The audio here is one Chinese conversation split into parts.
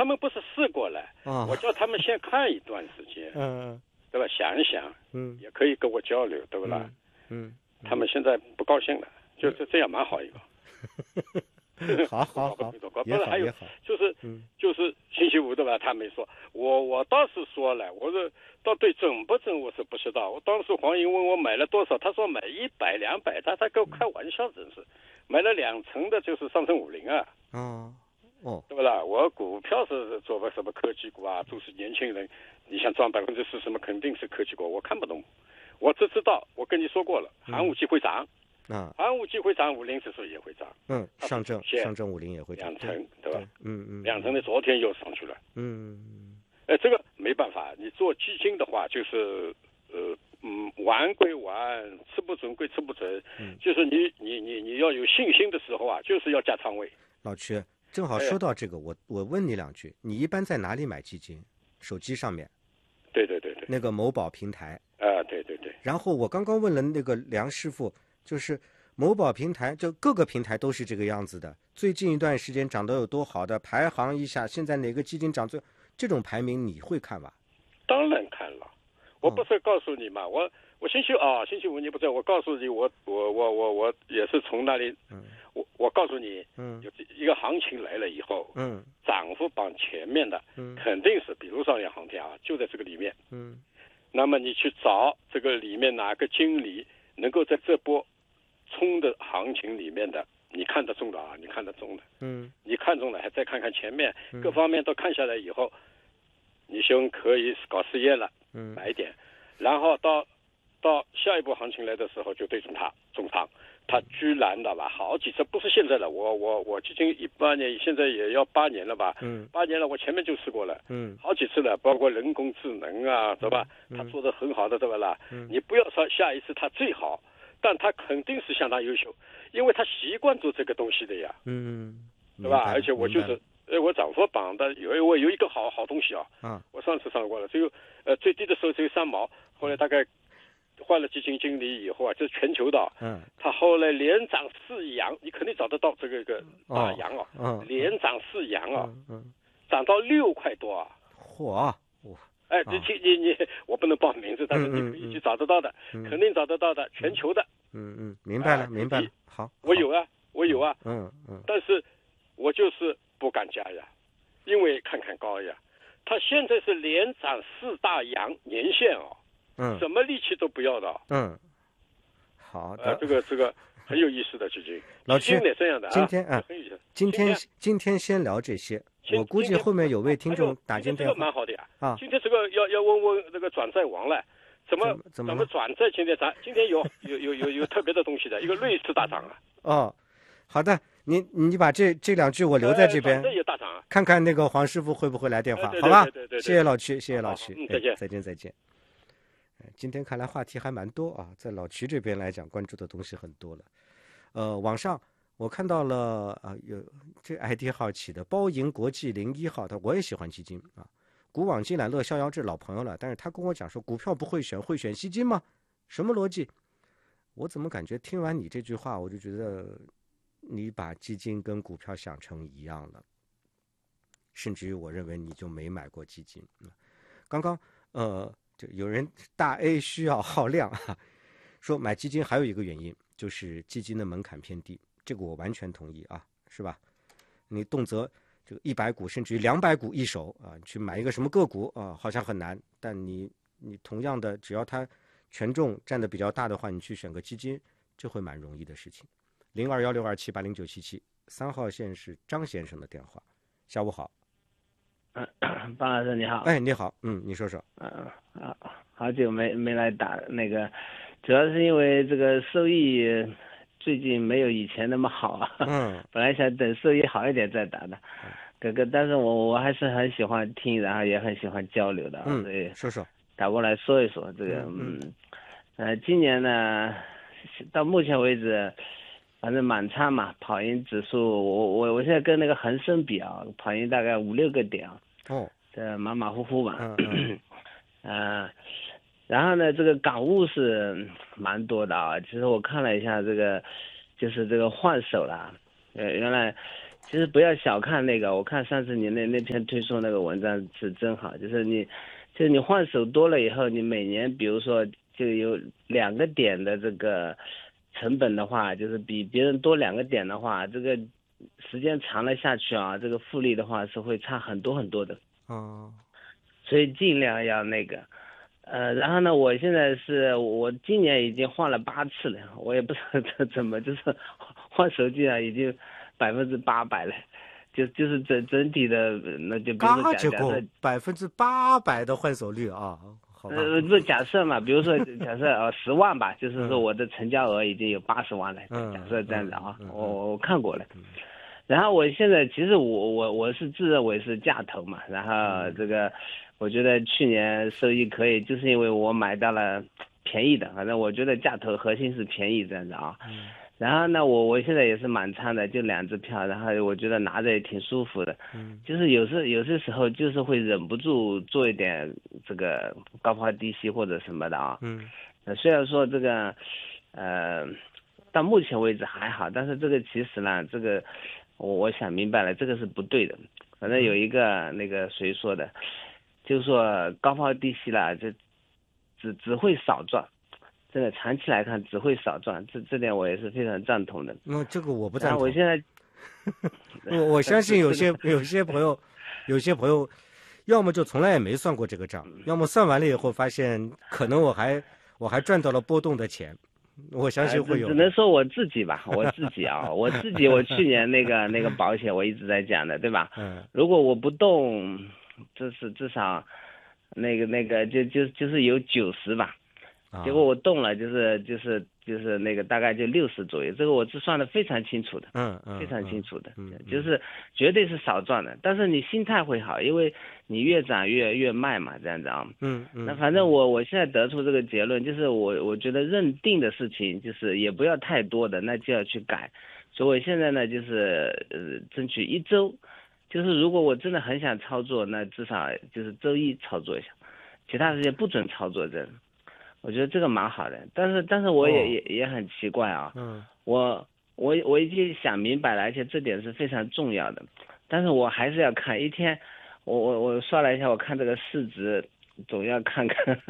他们不是试过了，我叫他们先看一段时间，对吧？想一想，也可以跟我交流，对不啦？他们现在不高兴了，就这样蛮好一个。 好，也好， 还有就是星期五对吧？他没说，我倒是说了，我说到底准不准我是不知道。我当时黄英问我买了多少，他说买100、200，他跟我开玩笑，真是买了2成的，就是上证50啊。对不啦？我股票是做个什么科技股啊，都是年轻人，你想赚40%嘛，肯定是科技股，我看不懂。我只知道，我跟你说过了，寒武纪会涨。寒武纪会涨，50指数也会涨。 上证50也会涨 2成，对吧？2成的昨天又上去了。这个没办法，你做基金的话，就是玩归玩，吃不准归吃不准。就是你要有信心的时候啊，就是要加仓位。 老曲，正好说到这个，我问你2句，你一般在哪里买基金？手机上面？ 对， 那个某宝平台。 对。 然后我刚刚问了那个梁师傅。就是某宝平台，就各个平台都是这个样子的。最近一段时间涨得有多好的，排行一下，现在哪个基金涨最，这种排名你会看吧？ 当然看了，我不是告诉你嘛，我星期五你不在，我告诉你，我也是从那里，我告诉你，有一个行情来了以后，涨幅榜前面的，肯定是比如上海航天啊，就在这个里面，那么你去找这个里面哪个经理能够在这波冲的行情里面的，你看得中的啊，你看得中的，你看中了，还再看看前面各方面都看下来以后，你就可以搞事业了，买一点，然后到下一波行情来的时候就对准它重仓，它居然的吧，好几次不是现在了，我基金18年，现在也要8年了吧，8年了，我前面就试过了，好几次了，包括人工智能啊，对吧？他做的很好的，对吧啦？你不要说下一次他最好。但他肯定是相当优秀，因为他习惯做这个东西的呀，对吧？而且我就是，我涨幅榜的我有一个好东西啊，我上次上过了，只有最低的时候只有3毛，后来大概换了基金经理以后啊，这是全球的，他后来连涨4阳，你肯定找得到这个大阳啊，连涨4阳啊，涨到6块多啊， 嚯！ 你我不能报名字，但是你可以去找得到的，肯定找得到的，全球的。 明白了。好， 我有啊。但是我就是不敢加呀，因为看高呀。他现在是连涨4大阳年限什么力气都不要的。 好的。 这个很有意思的基金。 老曲， 这样的今天先聊这些。我估计后面有位听众打进电话， 这个蛮好的呀。今天这个要问那个转债王了，怎么转债？今天有特别的东西的，一个瑞士大涨啊。 好的，你把这2句我留在这边， 这也大涨啊。 看看那个黄师傅会不会来电话，好吧？谢谢老曲，再见。今天看来话题还蛮多啊，在老曲这边来讲，关注的东西很多了。网上我看到了有这 ID 号起的包赢国际01号，我也喜欢基金啊。古往今揽乐逍遥这老朋友了，但是他跟我讲说股票不会选，会选基金吗？什么逻辑？我怎么感觉听完你这句话，我就觉得你把基金跟股票想成一样了，甚至于我认为你就没买过基金。刚刚就有人大 A 需要耗量说买基金还有一个原因就是基金的门槛偏低，这个我完全同意啊，是吧？你动辄这个100股甚至于200股一手啊，去买一个什么个股啊，好像很难，但你同样的，只要它权重占的比较大的话，你去选个基金，这会蛮容易的事情。021627809773号线是张先生的电话。下午好。 方老师你好。 你好，你说说。 好久没来打那个，主要是因为这个收益最近没有以前那么好啊。本来想等收益好一点再打的。但是我还是很喜欢听，然后也很喜欢交流的。所以说说。 打过来说一说这个。今年呢，到目前为止，反正满仓嘛，跑赢指数，我现在跟那个恒生比啊，跑赢大概5-6个点啊。这马马虎虎吧。然后呢，这个港务是蛮多的啊。其实我看了一下这个，就是这个换手了。原来其实不要小看那个，我看上次你那篇推送那个文章是真好，就是你换手多了以后，你每年比如说就有2个点的这个成本的话，就是比别人多2个点的话，这个时间长了下去啊，这个复利的话是会差很多很多的。所以尽量要那个。然后呢，我现在我今年已经换了8次了，我也不知道这怎么就是换手机啊，已经800%了，就是整体的那就比如说假设 800%的换手率啊，好吧。 不假设嘛，比如说假设10万吧，就是说我的成交额已经有80万了，假设这样子啊，我看过了。然后我现在其实我是自认为是价投嘛，然后这个我觉得去年收益可以，就是因为我买到了便宜的，反正我觉得价投核心是便宜这样子啊。然后呢，我现在也是满仓的，就2支票，然后我觉得拿着也挺舒服的。就是有些时候就是会忍不住做一点这个高抛低吸或者什么的啊。虽然说这个到目前为止还好，但是这个其实呢，这个我想明白了，这个是不对的。反正有一个那个谁说的，就是说高抛低吸了，这只会少赚，真的长期来看只会少赚，这点我也是非常赞同的。 这个我不赞同。 我现在我相信有些朋友，要么就从来也没算过这个账，要么算完了以后发现可能我还赚到了波动的钱。我相信会有。 只能说我自己吧，我自己啊，我去年那个保险我一直在讲的，对吧？如果我不动，这是至少那个就是有90吧，结果我动了，就是那个大概就60左右，这个我是算的非常清楚的，非常清楚的，就是绝对是少赚的，但是你心态会好，因为你越涨越卖嘛，这样子啊。那反正我现在得出这个结论，就是我觉得认定的事情就是也不要太多的，那就要去改。所以我现在呢就是争取1周，就是如果我真的很想操作，那至少就是周1操作一下，其他时间不准操作这。我觉得这个蛮好的，但是我也很奇怪啊。我已经想明白了，而且这点是非常重要的，但是我还是要看一天。我刷了一下，我看这个市值总要看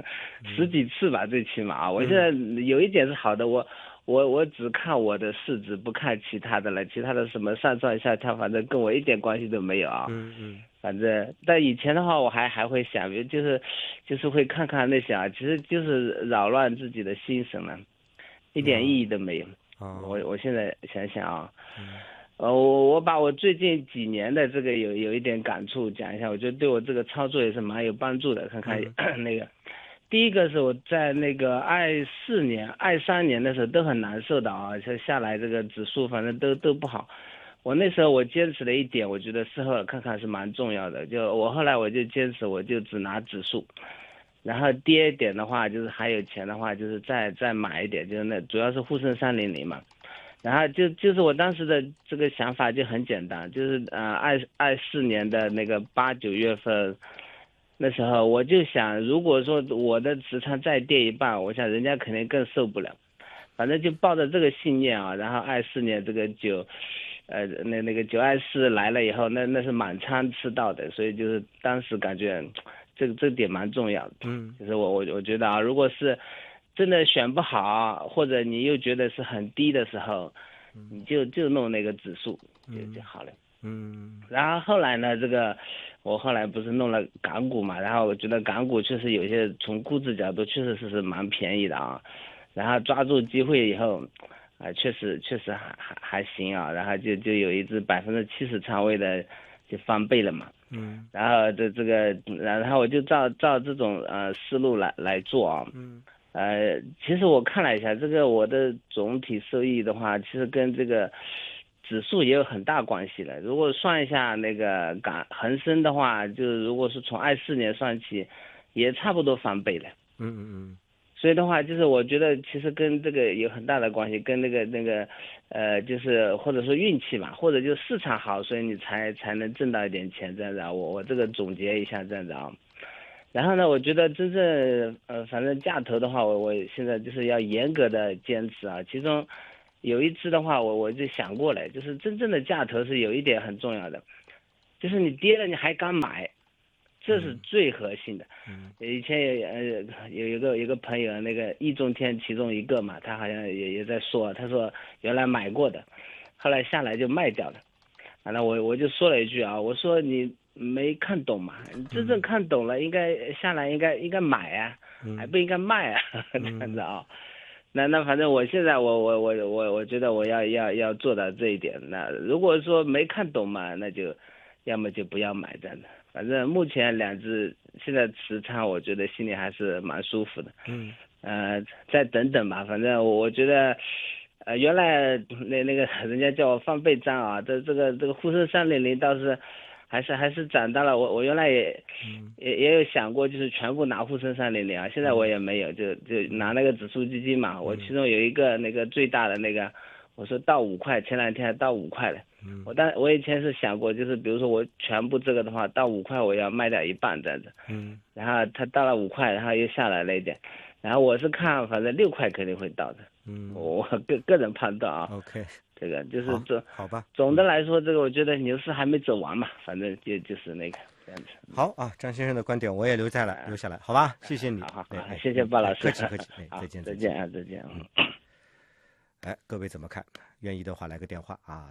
10几次吧，最起码啊。我现在有一点是好的，我只看我的市值，不看其他的了，其他的什么上蹿下跳，反正跟我一点关系都没有啊。反正但以前的话我还会想，就是会看看那些啊，其实就是扰乱自己的心神了，一点意义都没有。我现在想想啊，我把我最近几年的这个有一点感触讲一下，我觉得对我这个操作也是蛮有帮助的。看看那个，第一个是我在那个24年、23年的时候都很难受的啊，下来这个指数反正都不好。我那时候我坚持了一点，我觉得事后看看是蛮重要的。就我后来我就坚持，我就只拿指数，然后跌一点的话，就是还有钱的话，就是再买一点，就是那主要是沪深300嘛。然后就是我当时的这个想法就很简单，就是24年的那个8、9月份，那时候我就想，如果说我的持仓再跌一半，我想人家肯定更受不了。反正就抱着这个信念啊，然后24年这个那个924来了以后，那是满仓吃到的，所以就是当时感觉这点蛮重要的。就是我觉得啊，如果是真的选不好，或者你又觉得是很低的时候，你就弄那个指数就好了。然后后来呢，我后来不是弄了港股嘛，然后我觉得港股确实有些从估值角度确实是蛮便宜的啊。然后抓住机会以后，确实还行啊。然后就有一只70%仓位的就翻倍了嘛。然后然后我就照这种思路来做啊。其实我看了一下，这个我的总体收益的话，其实跟这个指数也有很大关系的。如果算一下那个恒生的话，就如果是从24年算起，也差不多翻倍了。所以的话，就是我觉得其实跟这个有很大的关系，跟那个就是或者说运气嘛，或者就市场好，所以你才能挣到一点钱这样子啊。我这个总结一下这样子啊。然后呢，我觉得真正反正价投的话，我现在就是要严格的坚持啊。其中有一只的话，我就想过了，就是真正的价投是有一点很重要的，就是你跌了你还敢买，这是最核心的。以前有一个朋友，那个易中天其中一个嘛，他好像也在说，他说原来买过的，后来下来就卖掉了。那我就说了一句啊，我说你没看懂嘛，你真正看懂了，应该下来应该买啊，还不应该卖啊，这样子啊。那反正我现在我觉得我要做到这一点。那如果说没看懂嘛，那就要么就不要买这样的。反正目前2只现在持仓，我觉得心里还是蛮舒服的。再等等吧，反正我觉得，原来那个人家叫我放备章啊，这个沪深300倒是还是涨到了。我原来也有想过，就是全部拿沪深300啊，现在我也没有，就拿那个指数基金嘛。我其中有一个那个最大的那个，我说到5块，前2天还到5块了。我以前是想过，就是比如说我全部这个的话，到5块我要卖掉一半这样子。然后它到了5块，然后又下来了一点。然后我是看，反正6块肯定会到的。我个人判断啊。 OK， 这个就是好吧。 总的来说，这个我觉得牛市还没走完嘛，反正就是那个这样子。 好啊，张先生的观点我也留下来，好吧？谢谢你。 好，谢谢鲍老师。 客气。再见。 再见。 各位怎么看？愿意的话来个电话啊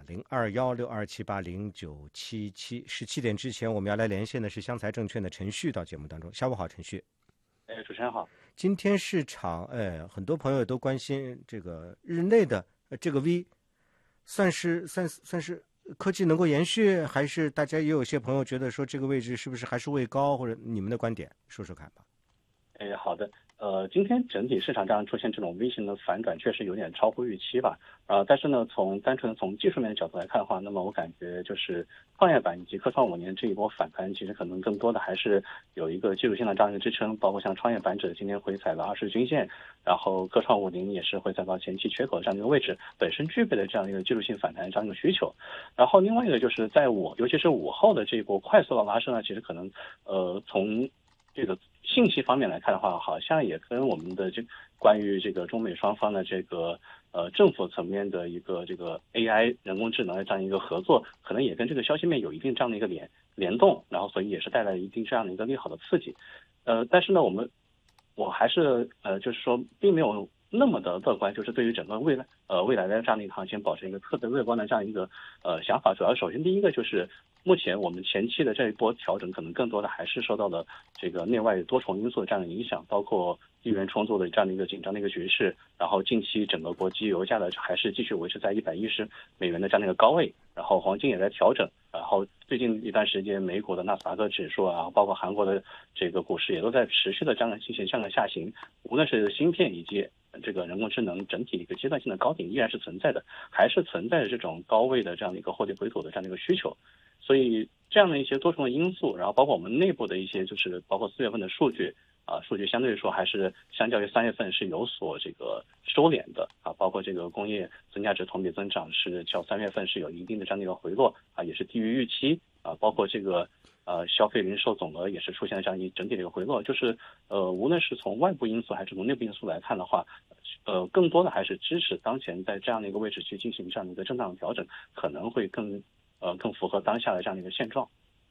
，021627809777。17点之前我们要来连线的是湘财证券的陈旭到节目当中。下午好，陈旭。 主持人好。 今天市场很多朋友都关心这个日内的这个 V， 算是科技能够延续，还是大家也有些朋友觉得说这个位置是不是还是位高，或者你们的观点说说看吧。 好的。今天整体市场上出现这种 V 型的反转，确实有点超乎预期吧。但是呢，单纯从技术面的角度来看的话，那么我感觉就是创业板以及科创5年这一波反弹，其实可能更多的还是有一个技术性的这样一个支撑，包括像创业板指今天回踩了20日均线，然后科创50也是回踩到前期缺口这样一个位置，本身具备的这样一个技术性反弹这样一个需求。然后另外一个就是尤其是午后的这一波快速的拉升呢，其实可能从这个信息方面来看的话，好像也跟我们的关于这个中美双方的这个政府层面的一个这个 AI 人工智能的这样一个合作，可能也跟这个消息面有一定这样的一个联动，然后所以也是带来一定这样的一个利好的刺激。但是呢，我还是就是说并没有那么的乐观，就是对于整个未来的这样的一个行情保持一个特别乐观的这样一个想法。主要首先第一个就是目前我们前期的这一波调整，可能更多的还是受到了这个内外多重因素的这样的影响，包括地缘冲突的这样的一个紧张的一个局势，然后近期整个国际油价的还是继续维持在$110的这样的一个高位，然后黄金也在调整，然后最近一段时间美股的纳斯达克指数啊，包括韩国的这个股市也都在持续的这样进行这样的下行，无论是芯片以及这个人工智能整体一个阶段性的高点依然是存在的，还是存在着这种高位的这样的一个获利回吐的这样的一个需求。所以这样的一些多重的因素，然后包括我们内部的一些就是包括4月份的数据相对来说还是相较于3月份是有所这个收敛的包括这个工业增加值同比增长是较3月份是有一定的这样的一个回落也是低于预期包括这个消费零售总额也是出现了这样一整体的一个回落，就是无论是从外部因素还是从内部因素来看的话，更多的还是支持当前在这样的一个位置去进行这样的一个震荡的调整，可能会更符合当下的这样的一个现状。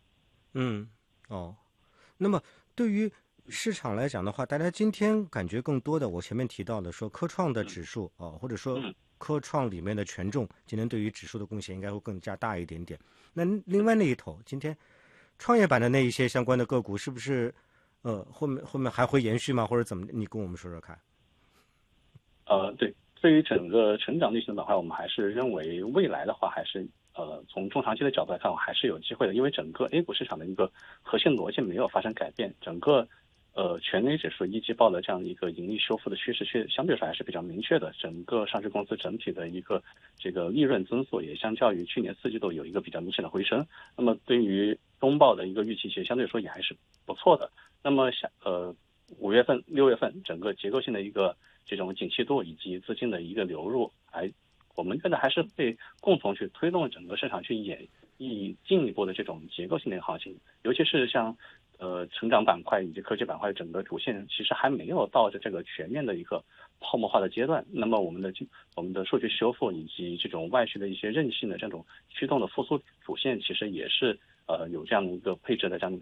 那么对于市场来讲的话，大家今天感觉更多的，我前面提到的说科创的指数或者说科创里面的权重，今天对于指数的贡献应该会更加大一点点。那另外那一头，今天创业板的那一些相关的个股，是不是后面还会延续吗？或者怎么？你跟我们说说看。 对于整个成长类型的板块，我们还是认为未来的话，还是从中长期的角度来看，我还是有机会的，因为整个 A 股市场的一个核心逻辑没有发生改变，整个全 A 指数一季报的这样一个盈利修复的趋势相对说还是比较明确的，整个上市公司整体的一个这个利润增速也相较于去年4季度有一个比较明显的回升。那么对于中报的一个预期，其实相对说也还是不错的。那么5月份、6月份整个结构性的一个这种景气度以及资金的一个流入，我们觉得还是会共同去推动整个市场去演绎进一步的这种结构性的行情，尤其是像成长板块以及科技板块整个主线其实还没有到这个全面的一个泡沫化的阶段。那么我们的数据修复以及这种外需的一些韧性的这种驱动的复苏主线，其实也是有这样的一个配置的这样的